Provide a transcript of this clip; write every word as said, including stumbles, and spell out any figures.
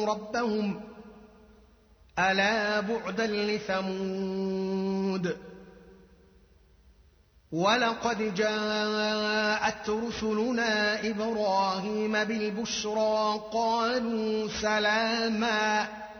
ربهم ألا بعدا لثمود ولقد جاءت رسلنا إبراهيم بالبشرى قالوا سلاما